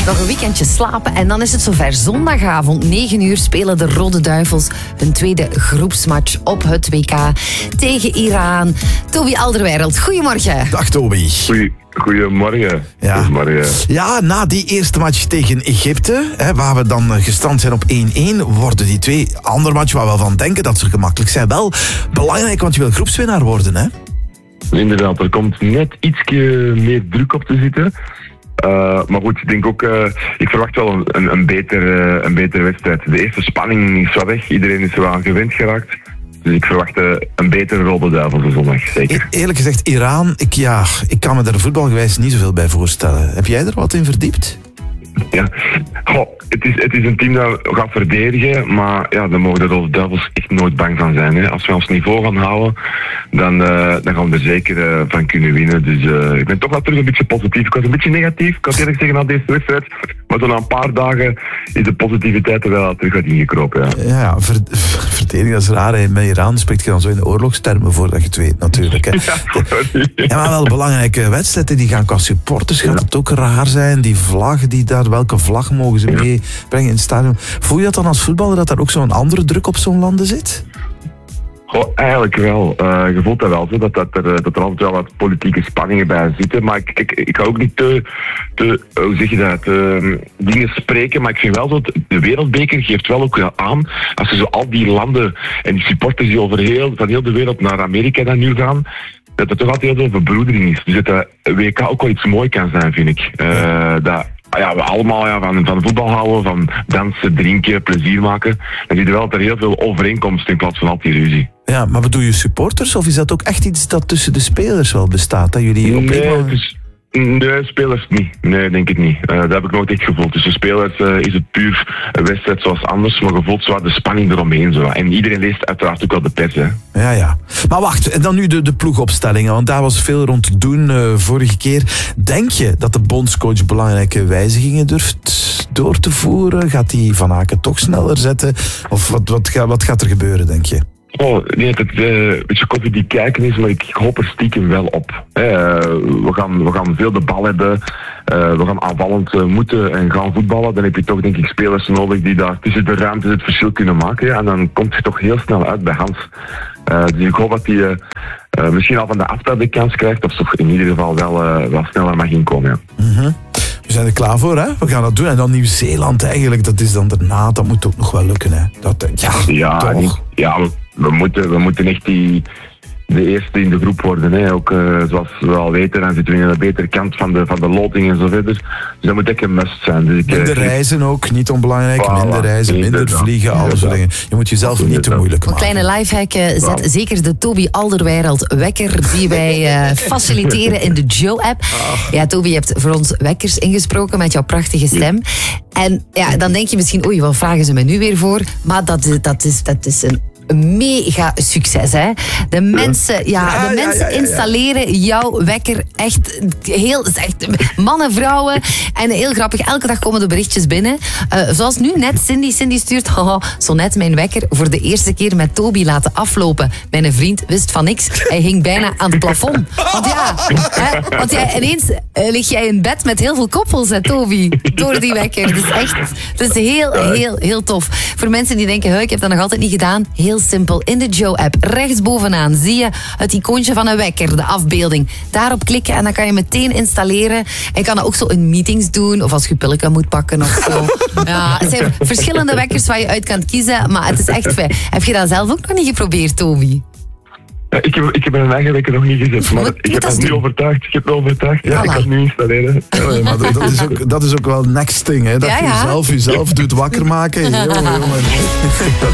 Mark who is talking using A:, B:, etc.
A: Nog een weekendje slapen en dan is het zover. Zondagavond, 9 uur, spelen de Rode Duivels hun tweede groepsmatch op het WK tegen Iran. Toby Alderweireld, goedemorgen.
B: Dag Toby.
C: Goedemorgen.
B: Ja.
C: Goedemorgen.
B: Ja, na die eerste match tegen Egypte, waar we dan gestrand zijn op 1-1, worden die twee andere matchen waar we van denken dat ze gemakkelijk zijn wel belangrijk, want je wil groepswinnaar worden, hè?
C: Inderdaad, er komt net iets meer druk op te zitten. Maar goed, ik denk ook, ik verwacht wel een betere wedstrijd. De eerste spanning is wel weg, iedereen is er wel aan gewend geraakt. Dus ik verwacht een betere Rode Duivelse zondag, zeker.
B: Eerlijk gezegd, Iran, ik kan me daar voetbalgewijs niet zoveel bij voorstellen. Heb jij er wat in verdiept?
C: Ja, het is een team dat gaat verdedigen, maar ja, daar mogen de Rode Duivels echt nooit bang van zijn. Hè. Als we ons niveau gaan houden, dan gaan we er zeker van kunnen winnen. Dus ik ben toch wel terug een beetje positief. Ik was een beetje negatief, ik kan eerlijk zeggen, na deze wedstrijd. Maar zo na een paar dagen is de positiviteit er wel terug wat ingekropen.
B: Ja, verdediging, dat is raar. Hè. Met Iran spreekt je dan zo in de oorlogstermen voordat je het weet, natuurlijk. Hè. Ja, maar wel belangrijke wedstrijden, die gaan qua supporters, gaat het ook raar zijn. Die vlag die daar, welke vlag mogen ze meebrengen in het stadion? Voel je dat dan als voetballer, dat daar ook zo'n andere druk op zo'n landen zit?
C: Eigenlijk wel. Je voelt dat wel, zo, dat er altijd wel wat politieke spanningen bij zitten. Maar ik ga ook niet te hoe zeg je dat, dingen spreken. Maar ik vind wel zo, de wereldbeker geeft wel ook aan, als je zo al die landen en die supporters die van heel de wereld naar Amerika dan nu gaan, dat er toch altijd heel veel verbroedering is. Dus dat de WK ook wel iets moois kan zijn, vind ik. Dat we allemaal van voetbal houden, van dansen, drinken, plezier maken. Dan zie je wel dat er heel veel overeenkomst in plaats van altijd ruzie.
B: Ja, maar bedoel je supporters of is dat ook echt iets dat tussen de spelers wel bestaat? Dat jullie
C: Nee, spelers niet. Nee, denk ik niet. Dat heb ik nooit echt gevoeld. Tussen spelers is het puur een wedstrijd zoals anders, maar je voelt zo de spanning eromheen. Zo. En iedereen leest uiteraard ook wel de pers. Hè.
B: Ja. Maar wacht, en dan nu de ploegopstellingen, want daar was veel rond te doen vorige keer. Denk je dat de bondscoach belangrijke wijzigingen durft door te voeren? Gaat hij Van Aken toch sneller zetten? Of wat gaat er gebeuren, denk je?
C: Ik denk dat het een beetje koffiedik kijken is, maar ik hoop er stiekem wel op. We gaan veel de bal hebben. We gaan aanvallend moeten en gaan voetballen. Dan heb je toch, denk ik, spelers nodig die daar tussen de ruimte het verschil kunnen maken. Ja, en dan komt je toch heel snel uit bij Hans. Dus ik hoop dat hij misschien al van de aftrap de kans krijgt, of toch in ieder geval wel sneller mag inkomen. Ja.
B: Mm-hmm. We zijn er klaar voor, hè? We gaan dat doen. En dan Nieuw-Zeeland eigenlijk, dat is dan daarna, dat moet ook nog wel lukken, hè?
C: We moeten echt de eerste in de groep worden. Hè. Ook zoals we al weten, dan zitten we in de betere kant van de loting en zo verder. Dus dat moet echt een must zijn. Dus
B: minder reizen ook, niet onbelangrijk. Voilà, minder reizen, minder vliegen, alles soort dingen. Je moet jezelf niet te moeilijk maken.
A: Een kleine lifehack, zet zeker de Toby Alderweireld wekker die wij faciliteren in de Joe-app. Ja, Toby, je hebt voor ons wekkers ingesproken met jouw prachtige stem. En ja, dan denk je misschien, oei, wat vragen ze me nu weer voor? Maar dat is een mega succes, hè. De mensen installeren jouw wekker echt mannen, vrouwen. En heel grappig, elke dag komen de berichtjes binnen. Zoals nu net, Cindy stuurt, zo net mijn wekker voor de eerste keer met Toby laten aflopen. Mijn vriend wist van niks. Hij hing bijna aan het plafond. Want ineens lig jij in bed met heel veel koppels, hè, Toby, door die wekker. Dus echt, het is heel tof. Voor mensen die denken, ik heb dat nog altijd niet gedaan, heel simpel. In de Joe-app, rechtsbovenaan, zie je het icoontje van een wekker, de afbeelding. Daarop klikken en dan kan je meteen installeren. En je kan dat ook zo in meetings doen, of als je pilletje moet pakken of zo. Ja, het zijn verschillende wekkers waar je uit kan kiezen, maar het is echt fijn. Heb je dat zelf ook nog niet geprobeerd, Toby?
C: Ik heb mijn eigen wekker nog niet gezet, maar ik heb het nu overtuigd. Ja, ik kan het nu installeren.
B: Ja, maar dat is ook wel next thing, hè? Dat je jezelf doet wakker maken. Jongen.